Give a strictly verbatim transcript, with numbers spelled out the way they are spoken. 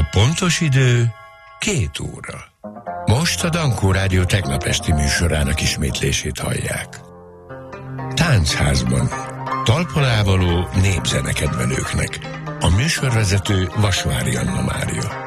A pontos idő két óra. Most a Dankó Rádió tegnap esti műsorának ismétlését hallják. Táncházban. Talpalávaló népzenekedvelőknek. A műsorvezető Vasvári Anna Mária.